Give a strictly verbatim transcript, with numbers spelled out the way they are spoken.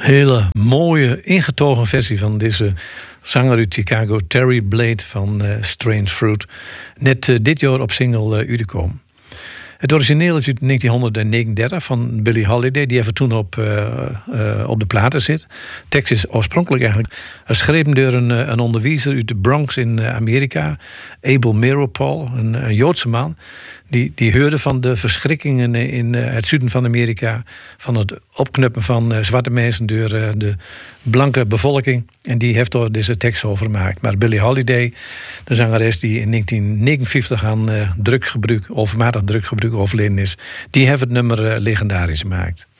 Hele mooie, ingetogen versie van deze zanger uit Chicago, Terry Blade van uh, Strange Fruit. Net uh, dit jaar op single uh, uitgekomen. Het origineel is uit negentien negenendertig van Billie Holiday. Die even toen op, uh, uh, op de platen zit. De tekst is oorspronkelijk eigenlijk geschreven door een, een onderwijzer uit de Bronx in Amerika. Abel Meeropol, een, een Joodse man. Die, die hoorde van de verschrikkingen in uh, het zuiden van Amerika. Van het opknuppen van uh, zwarte mensen door uh, de blanke bevolking. En die heeft er deze tekst over gemaakt. Maar Billie Holiday, de zangeres die in negentien negenenvijftig aan uh, drugsgebruik, overmatig drugsgebruik overleden is, die heeft het nummer uh, legendarisch gemaakt.